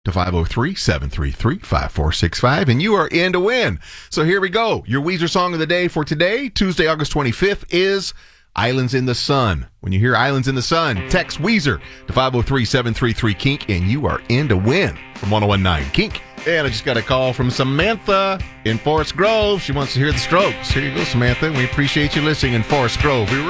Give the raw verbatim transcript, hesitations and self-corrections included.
to five oh three, seven three three, five four six five, and you are in to win. So here we go. Your Weezer song of the day for today, Tuesday, August twenty-fifth, is Islands in the Sun. When you hear Islands in the Sun, text Weezer to five oh three, seven three three, KINK, and you are in to win from one oh one nine KINK. And I just got a call from Samantha in Forest Grove. She wants to hear the Strokes. Here you go, Samantha. We appreciate you listening in Forest Grove. We